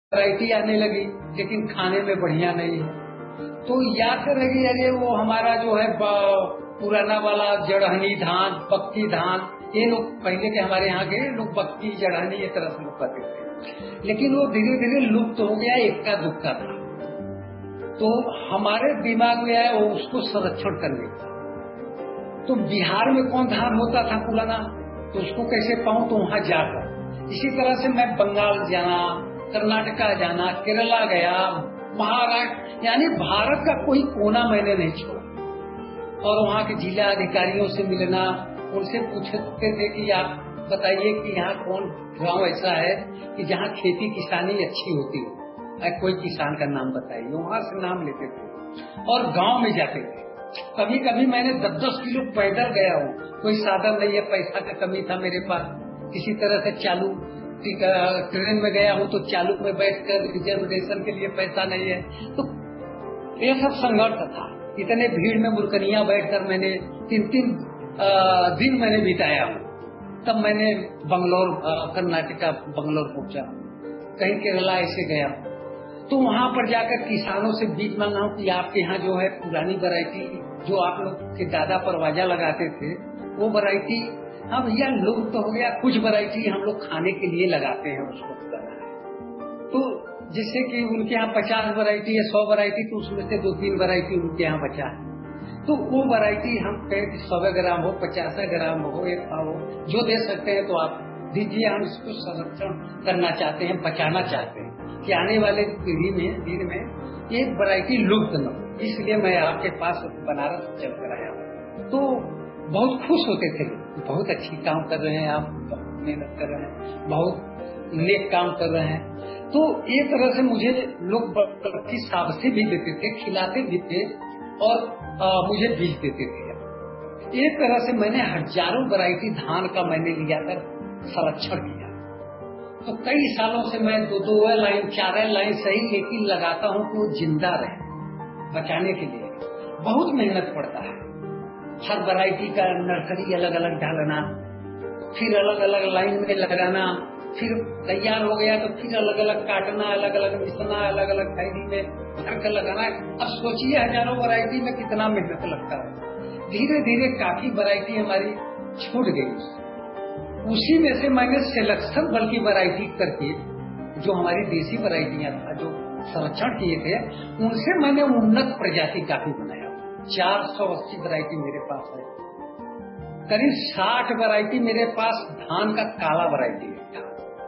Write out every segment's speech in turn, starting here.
Variety आने लगी, लेकिन खाने में बढ़िया नहीं है। तो याद कर रहे अरे वो हमारा जो है पुराना वाला जड़हनी धान, बक्की धान, ये लोग पहले के हमारे यहाँ के लोग बक्की जड़हनी इस तरह से लोग कहते थे, लेकिन वो धीरे धीरे लुप्त हो गया, इक्का दुक्का था। तो हमारे दिमाग में आया वो उसको संरक्षण करने का। तो बिहार में कौन धान होता था पुराना, तो उसको कैसे पाऊं, तो वहां जाकर इसी तरह से मैं बंगाल जाना, कर्नाटका जाना, केरला गया, महाराष्ट्र, यानी भारत का कोई कोना मैंने नहीं छोड़ा। और वहाँ के जिला अधिकारियों से मिलना, उनसे पूछते थे कि आप बताइए कि यहाँ कौन गांव ऐसा है कि जहाँ खेती किसानी अच्छी होती हो, कोई किसान का नाम बताइए। वहाँ से नाम लेते थे और गांव में जाते थे। कभी कभी मैंने 10-10 किलो पैदल गया हूँ, कोई साधन नहीं है, पैसा का कमी था मेरे पास, किसी तरह से चालू ट्रेन में गया हूँ तो चालू में बैठकर रिजर्वेशन के लिए पैसा नहीं है, तो ये सब संघर्ष था। इतने भीड़ में मुरकनिया बैठकर मैंने 3-3 दिन मैंने बिताया हूँ। तब मैंने बंगलोर, कर्नाटका बंगलोर पहुंचा, कहीं केरला ऐसे गया। तो वहाँ पर जाकर किसानों से बीज मांगा हूँ कि आपके यहाँ जो है पुरानी वैरायटी जो आप लोग के दादा परवाजा लगाते थे, वो वैरायटी हाँ भैया लोग तो हो गया, कुछ वैरायटी हम लोग खाने के लिए लगाते हैं, उसको लगाना है। तो जिससे कि उनके यहाँ 50 वैरायटी या 100 वैरायटी, तो उसमें से 2-3 वैरायटी उनके यहाँ बचा है। तो वो वैरायटी हम कहें 100 ग्राम हो, 50 ग्राम हो, 1 पाव हो, जो दे सकते हैं तो आप दीजिए। हम इसको संरक्षण करना चाहते हैं, बचाना चाहते हैं कि आने वाले पीढ़ी में दिन में ये वैरायटी लुप्त न हो। इसलिए मैं आपके पास बनारस चल कर आया हूँ। तो बहुत खुश होते थे, बहुत अच्छी काम कर रहे हैं आप, बहुत मेहनत कर रहे हैं, बहुत नेक काम कर रहे हैं। तो एक तरह से मुझे लोग की शाबाशी भी देते थे, खिलाते भी थे और मुझे बीज देते थे। एक तरह से मैंने हजारों वैरायटी धान का मैंने लिया कर संरक्षण किया। तो कई सालों से मैं 2 लाइन 4 लाइन सही लेकिन लगाता हूँ कि वो जिंदा रहे। बचाने के लिए बहुत मेहनत पड़ता है। हर वैरायटी का नर्सरी अलग अलग डालना, फिर अलग अलग लाइन में लगाना, फिर तैयार हो गया तो फिर अलग अलग काटना, अलग अलग मिसना, अलग अलग थैली में भर कर लगाना। अब सोचिए हजारों वैरायटी में कितना मेहनत लगता है। धीरे धीरे काफी वैरायटी हमारी छूट गई। उसी में से मैंने सिलेक्शन बल्कि वैरायटी करके जो हमारी देसी वैरायटियां था, जो संरक्षण किए थे, उनसे मैंने उन्नत प्रजाति काफी बनाया। 480 वैरायटी मेरे पास है। करीब 60 वैरायटी मेरे पास धान का काला वैरायटी है,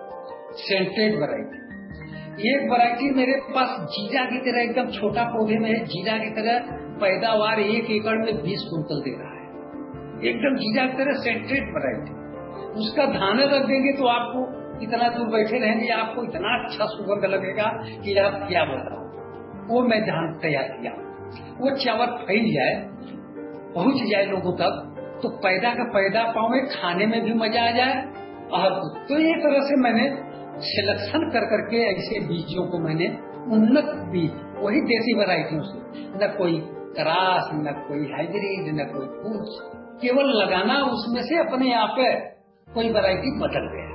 सेंटेड वैरायटी। एक वैरायटी मेरे पास जीरा की तरह एकदम छोटा पौधे में है, जीरा की तरह पैदावार 1 एकड़ में 20 कुंटल दे रहा है, एकदम जीरा की तरह सेंटेड वैरायटी। उसका धान रख देंगे तो आपको इतना दूर बैठे रहेंगे, आपको इतना अच्छा सुगंध लगेगा कि आप क्या बताओ। वो मैं धान तैयार किया, वो चावल फैल जाए, पहुंच जाए लोगों तक, तो पैदा का पैदा पाऊंगे, खाने में भी मजा आ जाए। और तो ये तरह से मैंने सिलेक्शन कर करके ऐसे बीजों को मैंने उन्नत बीज, वही देसी वैरायटियों से, न कोई क्रास, न कोई हाइब्रिड, न कोई कुछ, केवल लगाना, उसमें से अपने आप कोई वैरायटी बदल गया,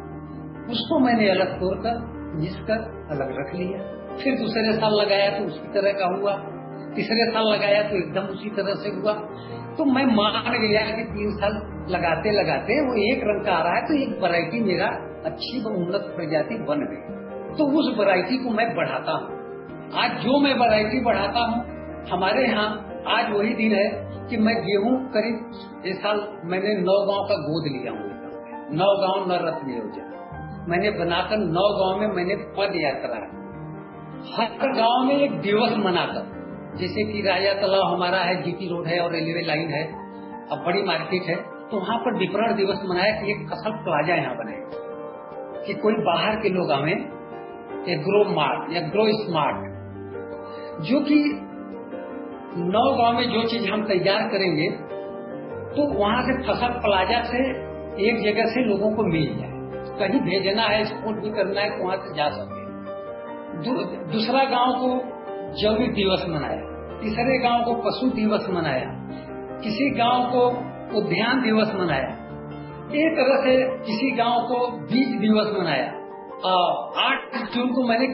उसको मैंने अलग तोड़कर घिसकर अलग रख लिया। फिर दूसरे साल लगाया तो उसी तरह का हुआ, तीसरे साल लगाया तो एकदम उसी तरह से हुआ। तो मैं मान गया कि 3 साल लगाते लगाते वो एक रंग का आ रहा है, तो एक वैरायटी मेरा अच्छी व उन्नत प्रजाति बन गई। तो उस वैरायटी को मैं बढ़ाता हूँ। आज जो मैं वैरायटी बढ़ाता हूँ, हमारे यहाँ आज वही दिन है कि मैं गेहूं करीब इस साल मैंने 9 गांव का गोद लिया हूँ। 9 गांव न रत्न योजना मैंने बनाकर 9 गांव में मैंने पद यात्रा, हर गांव में एक दिवस मनाकर, जैसे कि राजा तालाब हमारा है, जीटी रोड है और रेलवे लाइन है, अब बड़ी मार्केट है, तो वहाँ पर विपणन दिवस मनाया कि एक फसल प्लाजा यहाँ बने कि कोई बाहर के लोग आवे, एग्रो मार्ट या ग्रो स्मार्ट, जो कि 9 गांव में जो चीज हम तैयार करेंगे तो वहाँ से फसल प्लाजा से एक जगह से लोगों को मिल जाए, कहीं भेजना है, एक्सपोर्ट भी करना है तो वहाँ से जा सके। दूसरा गांव को जौविक दिवस मनाया, तीसरे गांव को पशु दिवस मनाया, किसी गांव को उद्यान दिवस मनाया, एक तरह से किसी गांव को बीज दिवस मनाया। 8 जून को मैंने